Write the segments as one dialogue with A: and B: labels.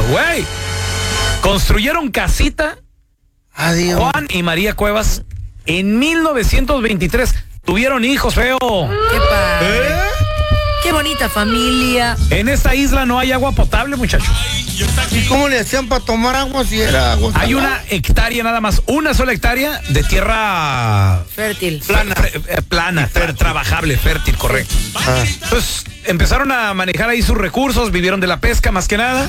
A: güey. Construyeron casita.
B: Adiós.
A: Juan y María Cuevas en 1923. Tuvieron hijos, feo.
C: Qué padre. Qué bonita familia.
A: En esta isla no hay agua potable, muchachos.
B: ¿Y cómo le hacían para tomar agua si era agua?
A: Hay una hectárea nada más, una sola hectárea de tierra
C: Fértil.
A: plana, trabajable, fértil, correcto. Entonces empezaron a manejar ahí sus recursos, vivieron de la pesca más que nada.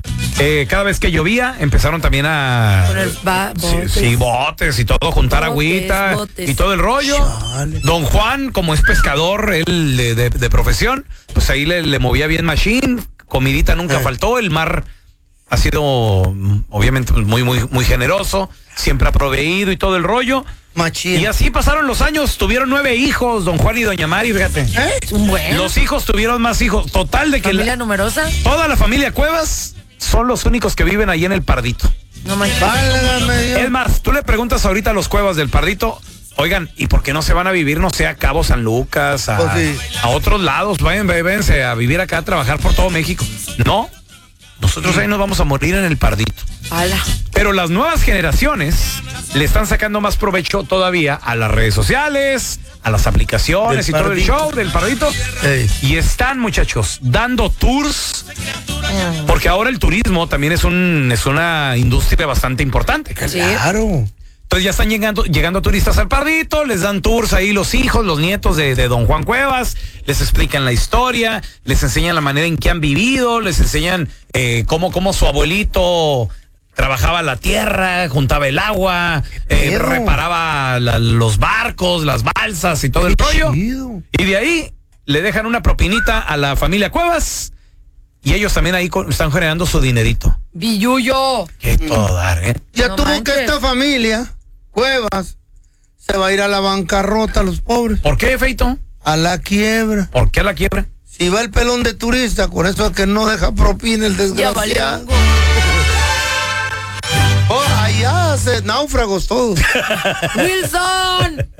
A: Cada vez que llovía empezaron también a
C: Poner botes.
A: sí, botes y todo, juntar
C: Botes,
A: agüita
C: botes.
A: y todo el rollo.
B: Chale.
A: Don Juan, como es pescador, él de profesión, pues ahí le movía bien machine, comidita nunca faltó, el mar ha sido obviamente muy generoso, siempre ha proveído y todo el rollo.
B: Machín.
A: Y así pasaron los años, tuvieron 9 hijos, don Juan y doña Mari, fíjate.
C: Es un buen.
A: Los hijos tuvieron más hijos, total de que
C: Familia numerosa.
A: toda la familia Cuevas son los únicos que viven ahí en el Pardito.
C: No manches.
B: Válgame Dios.
A: Es más, tú le preguntas ahorita a los Cuevas del Pardito, oigan, ¿y por qué no se van a vivir, no sé, a Cabo San Lucas,
B: Pues sí.
A: a otros lados? Váyanse a vivir acá, a trabajar por todo México. No, nosotros ahí nos vamos a morir en el Pardito.
C: Ala.
A: Pero las nuevas generaciones le están sacando más provecho todavía a las redes sociales, a las aplicaciones y
B: Del
A: todo el
B: Pardito.
A: show del Pardito.
B: Ey.
A: Y están, muchachos, dando tours, porque ahora el turismo también es una industria bastante importante.
C: Sí.
B: Claro.
A: Entonces ya están llegando turistas al Pardito, les dan tours ahí los hijos, los nietos de don Juan Cuevas, les explican la historia, les enseñan la manera en que han vivido, les enseñan cómo su abuelito trabajaba la tierra, juntaba el agua,
B: Pero
A: reparaba los barcos, las balsas y todo el rollo.
B: chido.
A: Y de ahí le dejan una propinita a la familia Cuevas y ellos también ahí están generando su dinerito.
C: Billuyo.
A: Qué todo dar, ¿eh?
B: Ya
C: No
B: tuvo
C: manches.
B: que esta familia, Cuevas, se va a ir a la bancarrota, los pobres,
A: ¿Por qué, Feito?
B: a la quiebra.
A: ¿Por qué a la quiebra?
B: Si va el pelón de turista, con eso es que no deja propina el
C: Ya valió.
B: desgraciado. Oh, allá se náufragos todos.
C: Wilson.